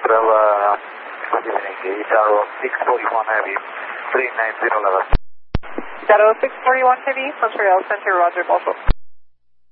Central, Shadow 641 Heavy, 390 level. Shadow 641 Heavy, Montreal Center, Roger, Buffalo.